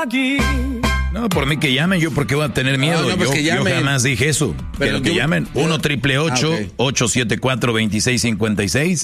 No, por mí que llamen, yo porque voy a tener miedo. No, pues yo jamás dije eso. Pero que llamen. 1-888-874-2656.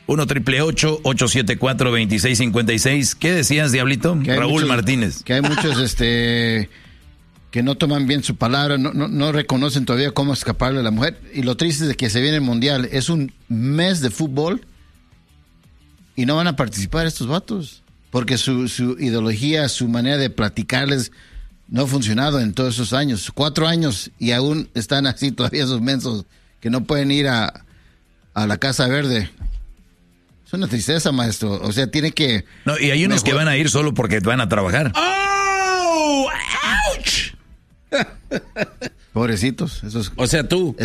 1-888-874-2656. ¿Qué decías, Diablito? Raúl Martínez. Que hay muchos que no toman bien su palabra, no reconocen todavía cómo escaparle a la mujer. Y lo triste es de que se viene el Mundial. Es un mes de fútbol y no van a participar estos vatos. Porque su ideología, su manera de platicarles no ha funcionado en todos esos años. 4 años y aún están así todavía esos mensos que no pueden ir a la Casa Verde. Es una tristeza, maestro. O sea, tiene que... No, y hay unos que van a ir solo porque van a trabajar. ¡Oh! ¡Ouch! Pobrecitos. Esos... O sea, tú.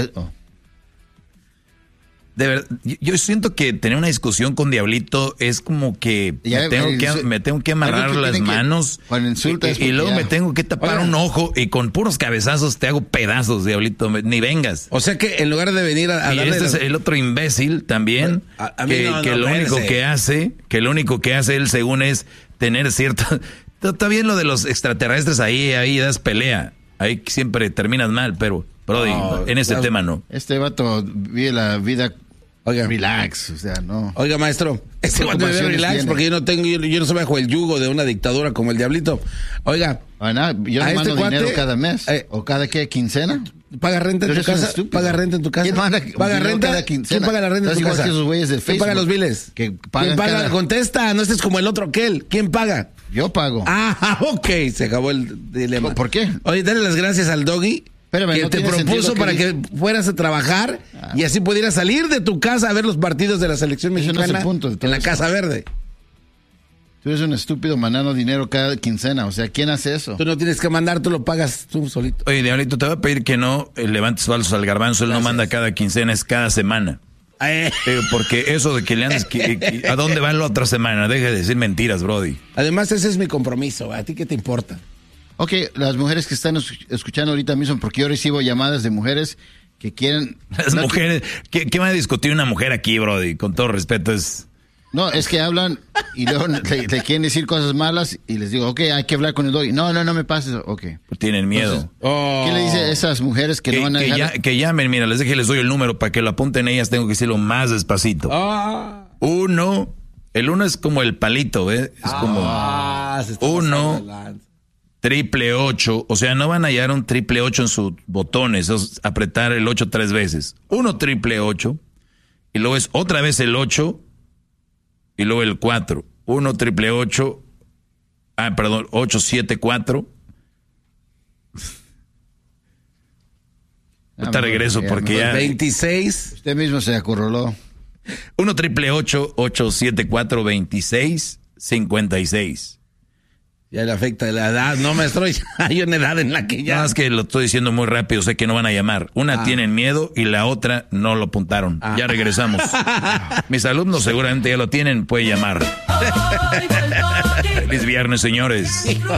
De verdad, yo siento que tener una discusión con Diablito es como que me tengo que amarrar las manos y luego me tengo que tapar un ojo y con puros cabezazos te hago pedazos, Diablito, ni vengas. O sea que en lugar de venir a y darle este es el otro imbécil también que lo único que hace él según es tener cierto... Está bien lo de los extraterrestres ahí das pelea, ahí siempre terminas mal, pero Brody, en este tema no. Este vato vive la vida... Oiga, relax, o sea, no. Oiga, maestro, este vato vive relax porque yo no soy bajo el yugo de una dictadura como el Diablito. Oiga, yo no mando dinero cada mes o cada quincena. ¿Paga renta en tu casa? ¿Paga renta en tu casa? ¿Paga renta? Cada quincena. ¿Quién paga la renta en tu casa? Que esos güeyes de Facebook. ¿Quién paga los biles? ¿Quién paga? Contesta, no estés como el otro aquel. ¿Quién paga? Yo pago. Ok, se acabó el dilema. ¿Por qué? Oye, dale las gracias al Doggy. Espérame, que te propuso para que fueras a trabajar y así pudieras salir de tu casa a ver los partidos de la selección mexicana en la Casa Verde. Tú eres un estúpido mandando dinero cada quincena. O sea, ¿quién hace eso? Tú no tienes que mandar, tú lo pagas tú solito. Oye, Diablito, te voy a pedir que no levantes falsos al garbanzo. Él no manda cada quincena, es cada semana. Porque eso de que le andes... ¿A dónde va la otra semana? Deja de decir mentiras, Brody. Además, ese es mi compromiso. ¿A ti qué te importa? Ok, las mujeres que están escuchando ahorita mismo, porque yo recibo llamadas de mujeres que quieren... Las mujeres... ¿Qué va a discutir una mujer aquí, Brody? Con todo respeto es... No, es que hablan y luego le quieren decir cosas malas y les digo, ok, hay que hablar con el Doggy. No me pases, ok. Tienen miedo. Entonces, ¿qué le dice a esas mujeres que no van a dejar? Que llamen, mira, les doy el número para que lo apunten ellas, tengo que decirlo más despacito. 1, el 1 es como el palito, ¿ves? Es como 1-888, o sea, no van a hallar un 888 en sus botones, es apretar el 8 3 veces. 1-888, y luego es otra vez el 8, y luego el 4. 1-888, 874. Ahorita regreso porque ya... 26. Usted mismo se acorraló. 1-888-874-2656. Ya le afecta la edad, no, maestro, hay una edad en la que ya... No, es que lo estoy diciendo muy rápido, sé que no van a llamar. Una tienen miedo y la otra no lo apuntaron. Ya regresamos. Mis alumnos seguramente ya lo tienen, puede llamar. Feliz viernes, señores.